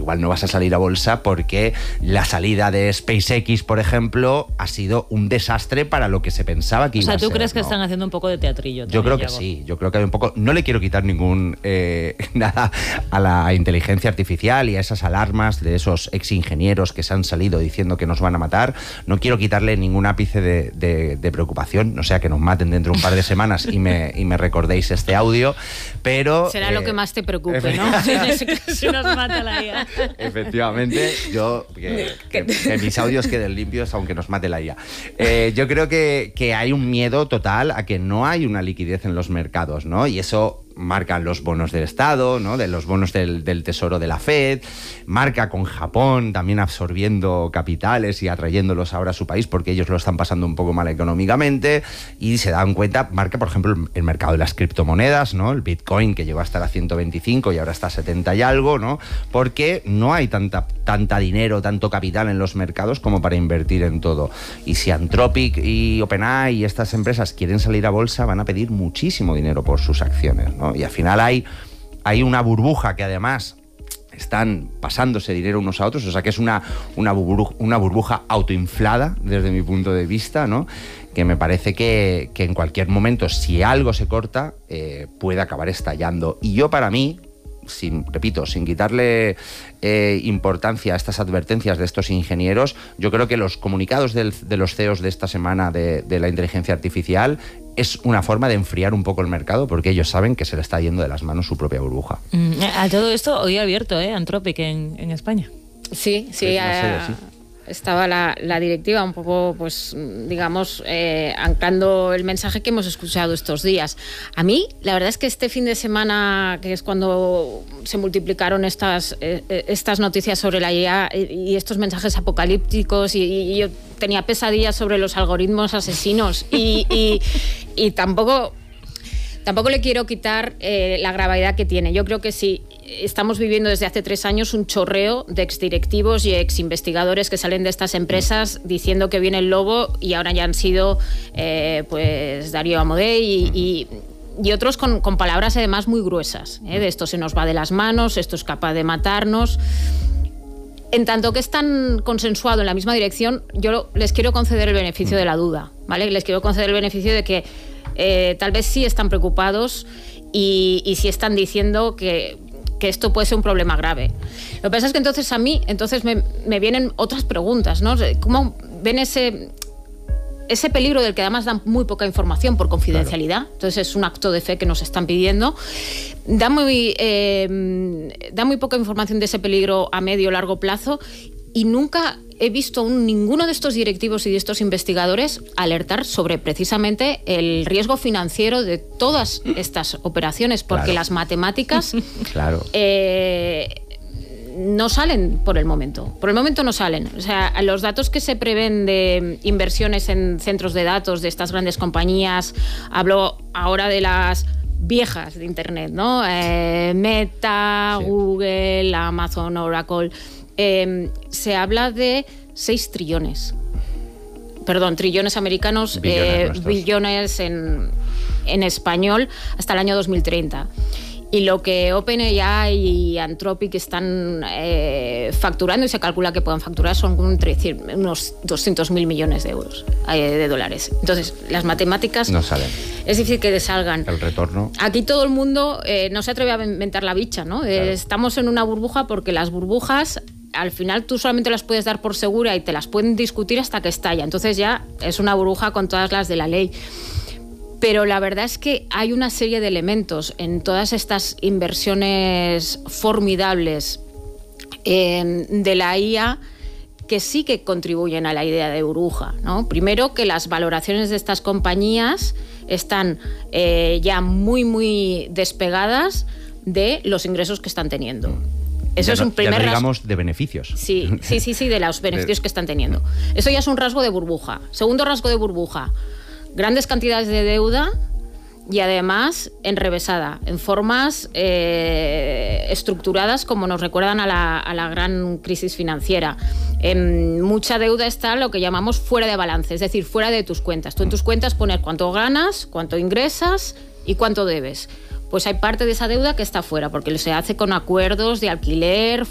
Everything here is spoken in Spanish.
igual no vas a salir a bolsa porque la salida de SpaceX, por ejemplo, ha sido un desastre para lo que se pensaba que iba a ser. O sea, ¿tú crees que están haciendo un poco de teatrillo también? Yo creo que sí, yo creo que hay un poco... No le quiero quitar ningún nada a la inteligencia artificial y a esas alarmas de esos exingenieros que se han salido diciendo que nos van a matar. No quiero quitarle ningún ápice de preocupación, no sea que nos maten dentro de un par de semanas y me recordéis este audio, pero... Será lo que más te preocupe, ¿no? Si nos mata la IA. Efectivamente, yo... Que mis audios queden limpios aunque nos mate la IA. Yo creo que hay un miedo total a que no hay una liquidez en los mercados, ¿no? Y eso marcan los bonos del Estado, ¿no? De los bonos del Tesoro de la Fed, marca con Japón también absorbiendo capitales y atrayéndolos ahora a su país porque ellos lo están pasando un poco mal económicamente, y se dan cuenta, marca por ejemplo el mercado de las criptomonedas, ¿no? El Bitcoin, que llegó a estar a 125 y ahora está a 70 y algo, ¿no? Porque no hay tanta dinero, tanto capital en los mercados como para invertir en todo. Y si Anthropic y OpenAI y estas empresas quieren salir a bolsa, van a pedir muchísimo dinero por sus acciones, ¿no? Y al final hay una burbuja que además están pasándose dinero unos a otros, o sea que es una burbuja autoinflada desde mi punto de vista, ¿no? Que me parece que en cualquier momento, si algo se corta, puede acabar estallando. Y yo, para mí, sin quitarle importancia a estas advertencias de estos ingenieros, yo creo que los comunicados de los CEOs de esta semana de la inteligencia artificial es una forma de enfriar un poco el mercado, porque ellos saben que se le está yendo de las manos su propia burbuja. A todo esto, hoy ha abierto Anthropic en España. Sí. Estaba la directiva un poco, pues, digamos, anclando el mensaje que hemos escuchado estos días. A mí, la verdad es que este fin de semana, que es cuando se multiplicaron estas noticias sobre la IA y estos mensajes apocalípticos, y yo tenía pesadillas sobre los algoritmos asesinos y tampoco le quiero quitar la gravedad que tiene. Yo creo que sí. Estamos viviendo desde hace 3 años un chorreo de exdirectivos y exinvestigadores que salen de estas empresas diciendo que viene el lobo, y ahora ya han sido pues Darío Amodei y otros con palabras además muy gruesas, de esto se nos va de las manos, esto es capaz de matarnos. En tanto que es tan consensuado en la misma dirección, yo les quiero conceder el beneficio de la duda, ¿vale? Les quiero conceder el beneficio de que tal vez sí están preocupados y sí están diciendo que esto puede ser un problema grave. Lo que pasa es que entonces a mí me vienen otras preguntas, ¿no? ¿Cómo ven ese peligro del que además dan muy poca información por confidencialidad? Claro. Entonces es un acto de fe que nos están pidiendo. Da muy poca información de ese peligro a medio o largo plazo, y nunca he visto ninguno de estos directivos y de estos investigadores alertar sobre precisamente el riesgo financiero de todas estas operaciones, porque claro, las matemáticas claro, no salen por el momento. Por el momento no salen. O sea, los datos que se prevén de inversiones en centros de datos de estas grandes compañías, hablo ahora de las viejas de Internet, ¿no? Meta, sí, Google, Amazon, Oracle. Se habla de 6 trillones. Perdón, trillones americanos, billones en español, hasta el año 2030. Y lo que OpenAI y Anthropic están facturando, y se calcula que puedan facturar, son unos 200.000 millones de euros, de dólares. Entonces, las matemáticas no salen. Es difícil que salgan. El retorno. Aquí todo el mundo no se atreve a inventar la bicha, ¿no? Claro. Estamos en una burbuja porque las burbujas, al final tú solamente las puedes dar por segura y te las pueden discutir hasta que estalla. Entonces ya es una burbuja con todas las de la ley. Pero la verdad es que hay una serie de elementos en todas estas inversiones formidables de la IA que sí que contribuyen a la idea de burbuja, ¿no? Primero, que las valoraciones de estas compañías están ya muy, muy despegadas de los ingresos que están teniendo. Eso es un primer rasgo. Digamos, de beneficios. Sí, de los beneficios que están teniendo. Eso ya es un rasgo de burbuja. Segundo rasgo de burbuja: grandes cantidades de deuda, y además enrevesada, en formas estructuradas como nos recuerdan a la gran crisis financiera. Mucha deuda está lo que llamamos fuera de balance, es decir, fuera de tus cuentas. Tú en tus cuentas pones cuánto ganas, cuánto ingresas y cuánto debes. Pues hay parte de esa deuda que está fuera, porque se hace con acuerdos de alquiler